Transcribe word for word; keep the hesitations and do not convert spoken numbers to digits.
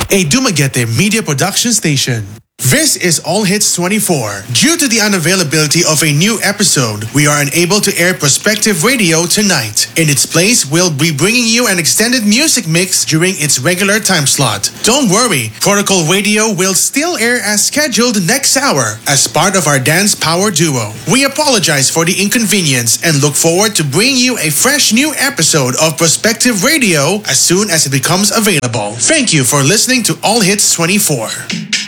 a Dumaguete media production station. This is All Hits twenty-four. Due to the unavailability of a new episode, we are unable to air Perspective Radio tonight. In its place, we'll be bringing you an extended music mix during its regular time slot. Don't worry, Protocol Radio will still air as scheduled next hour as part of our dance power duo. We apologize for the inconvenience and look forward to bringing you a fresh new episode of Perspective Radio as soon as it becomes available. Thank you for listening to All Hits twenty-four.